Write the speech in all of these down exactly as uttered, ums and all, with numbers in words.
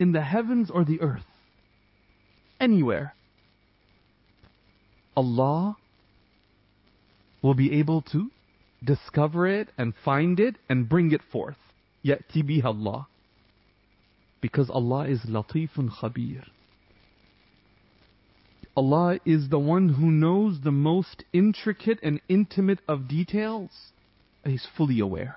in the heavens or the earth, anywhere, Allah will be able to discover it and find it and bring it forth. يَأْتِ بِهَا Allah. Because Allah is Latifun Khabir. Allah is the one who knows the most intricate and intimate of details. He's fully aware.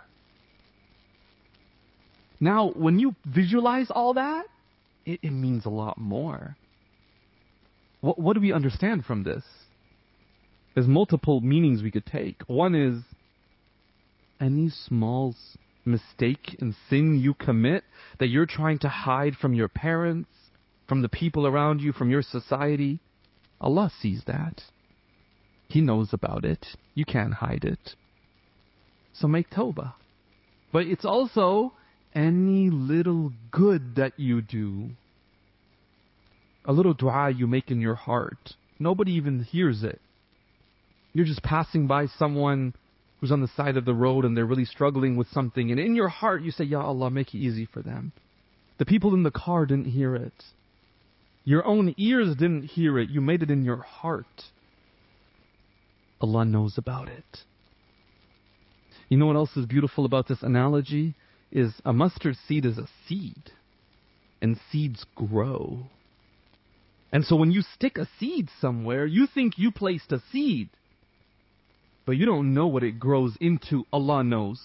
Now, when you visualize all that, it, it means a lot more. What, what do we understand from this? There's multiple meanings we could take. One is, any small mistake and sin you commit that you're trying to hide from your parents, from the people around you, from your society, Allah sees that. He knows about it. You can't hide it. So make tawbah. But it's also any little good that you do. A little dua you make in your heart. Nobody even hears it. You're just passing by someone who's on the side of the road and they're really struggling with something. And in your heart you say, Ya Allah, make it easy for them. The people in the car didn't hear it. Your own ears didn't hear it. You made it in your heart. Allah knows about it. You know what else is beautiful about this analogy? Is a mustard seed is a seed. And seeds grow. And so when you stick a seed somewhere, you think you placed a seed. But you don't know what it grows into. Allah knows.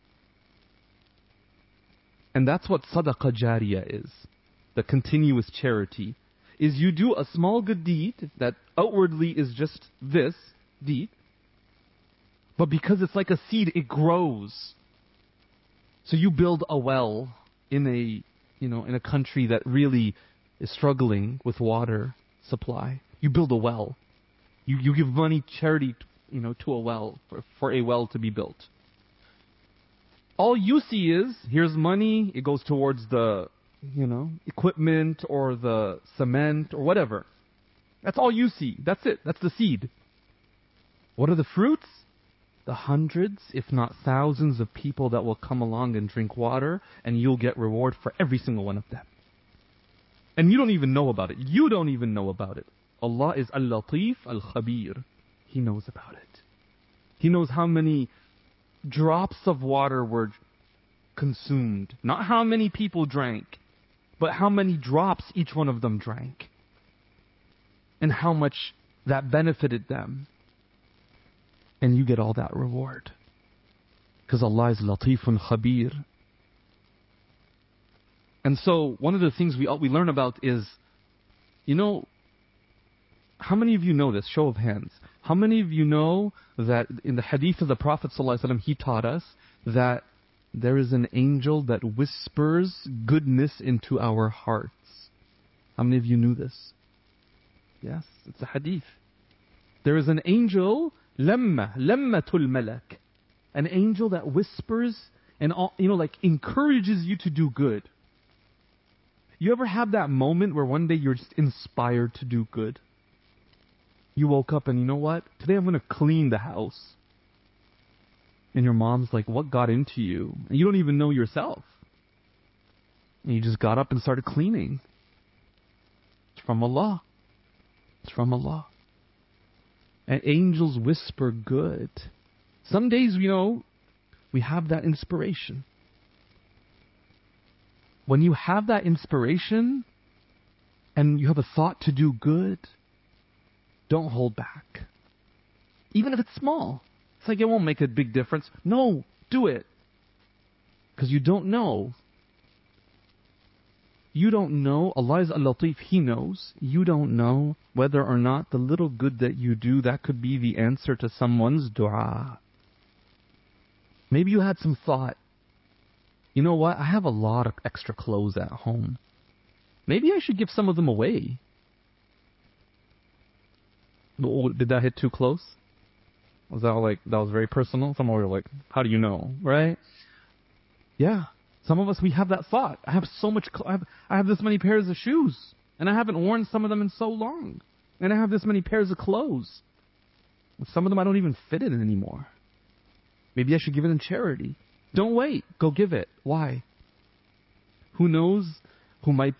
And that's what sadaqah jariyah is. The continuous charity. Is you do a small good deed that outwardly is just this deed. But because it's like a seed, it grows. So you build a well in a, you know, in a country that really is struggling with water supply. You build a well. You you give money, charity, you know, to a well, for, for a well to be built. All you see is, here's money, it goes towards the, you know, equipment or the cement or whatever. That's all you see. That's it. That's the seed. What are the fruits? The hundreds, if not thousands of people that will come along and drink water, and you'll get reward for every single one of them. And you don't even know about it. You don't even know about it. Allah is Al-Latif Al-Khabir. He knows about it. He knows how many drops of water were consumed. Not how many people drank, but how many drops each one of them drank. And how much that benefited them. And you get all that reward. Because Allah is Latifun Khabir. And so, one of the things we we learn about is, you know, how many of you know this? Show of hands. How many of you know that in the hadith of the Prophet ﷺ, he taught us that there is an angel that whispers goodness into our hearts? How many of you knew this? Yes, it's a hadith. There is an angel, lamma, lammatul malak, an angel that whispers and, all, you know, like encourages you to do good. You ever have that moment where one day you're just inspired to do good? You woke up and you know what? Today I'm going to clean the house. And your mom's like, what got into you? And you don't even know yourself. And you just got up and started cleaning. It's from Allah. It's from Allah. And angels whisper good. Some days, you know, we have that inspiration. When you have that inspiration and you have a thought to do good, don't hold back. Even if it's small. It's like it won't make a big difference. No, do it. Because you don't know. You don't know. Allah is Al-Latif. He knows. You don't know whether or not the little good that you do, that could be the answer to someone's dua. Maybe you had some thought. You know what? I have a lot of extra clothes at home. Maybe I should give some of them away. Did that hit too close? Was that like, that was very personal? Some of you were like, how do you know? Right? Yeah. Some of us, we have that thought. I have so much, cl- I, have, I have this many pairs of shoes. And I haven't worn some of them in so long. And I have this many pairs of clothes. Some of them I don't even fit in anymore. Maybe I should give it in charity. Don't wait. Go give it. Why? Who knows who might